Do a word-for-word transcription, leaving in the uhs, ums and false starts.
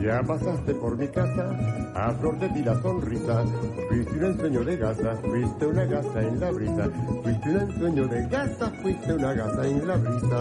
Ya pasaste por mi casa, a flor de ti la sonrisa. Fuiste un ensueño de gasa, fuiste una gasa en la brisa. Fuiste un ensueño de gasa, fuiste una gasa en la brisa.